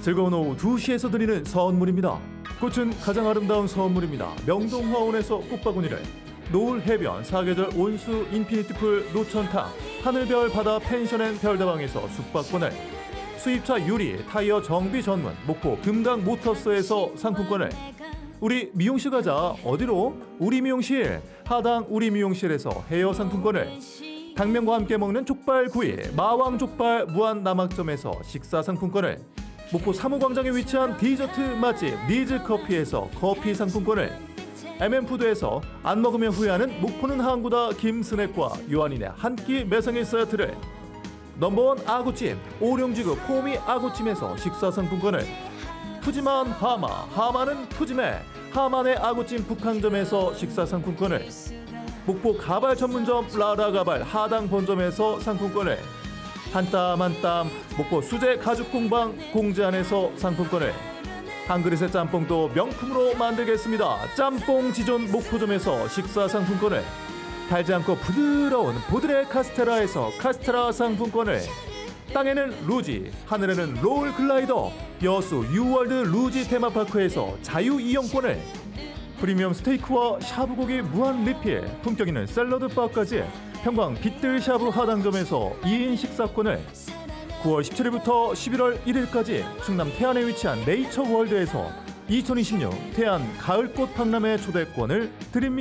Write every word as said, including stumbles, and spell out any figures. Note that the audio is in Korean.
즐거운 오후 두 시에서 드리는 선물입니다. 꽃은 가장 아름다운 선물입니다. 명동화원에서 꽃바구니를, 노을 해변 사계절 온수 인피니트풀 노천탕, 하늘별 바다 펜션앤 별다방에서 숙박권을, 수입차 유리 타이어 정비 전문 목포 금강 모터스에서 상품권을, 우리 미용실 가자. 어디로? 우리 미용실. 하당 우리 미용실에서 헤어 상품권을, 당면과 함께 먹는 족발구이 마왕 족발 무한 남학점에서 식사 상품권을, 목포 사무광장에 위치한 디저트 맛집 니즈커피에서 커피 상품권을, 엠엠푸드에서 안 먹으면 후회하는 목포는 항구다 김스낵과 요한인의 한 끼 매상의 세트를, 넘버원 아구찜 오룡지구 포미 아구찜에서 식사 상품권을, 푸짐한 하마 하마는 푸짐해 하만의 아구찜 북항점에서 식사 상품권을, 목포 가발 전문점 라라가발 하당 본점에서 상품권을, 한 땀 한 땀 목포 수제 가죽 공방 공지안에서 상품권을, 한 그릇의 짬뽕도 명품으로 만들겠습니다. 짬뽕 지존 목포점에서 식사 상품권을, 달지 않고 부드러운 보드레 카스테라에서 카스테라 상품권을, 땅에는 루지 하늘에는 롤 글라이더 여수 유월드 루지 테마파크에서 자유 이용권을, 프리미엄 스테이크와 샤브고기 무한 리필 품격 있는 샐러드 바까지 평광 빗들 샤브 하당점에서 이 인 식사권을, 구월 십칠일부터 십일월 일일까지 충남 태안에 위치한 네이처 월드에서 이천이십육 태안 가을꽃 박람회 초대권을 드립니다.